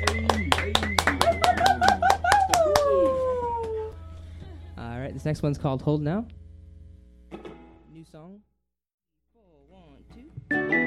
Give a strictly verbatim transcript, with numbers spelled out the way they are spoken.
All right, this next one's called Hold Now. New song. Four, one, two.